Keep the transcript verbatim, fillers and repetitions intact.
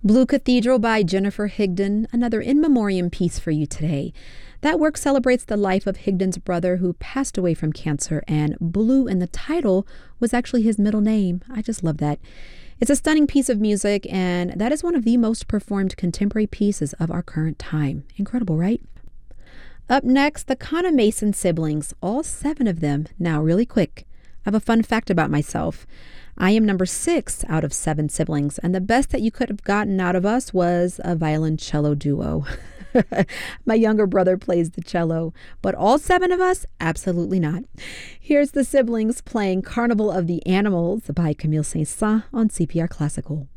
Blue Cathedral by Jennifer Higdon, another in memoriam piece for you today. That work celebrates the life of Higdon's brother who passed away from cancer, and Blue in the title was actually his middle name. I just love that. It's a stunning piece of music, and that is one of the most performed contemporary pieces of our current time. Incredible, right? Up next, the Connor Mason siblings, all seven of them. Now, really quick, I have a fun fact about myself. I am number six out of seven siblings, and the best that you could have gotten out of us was a violoncello duo. My younger brother plays the cello, but all seven of us, absolutely not. Here's the siblings playing Carnival of the Animals by Camille Saint-Saëns on C P R Classical.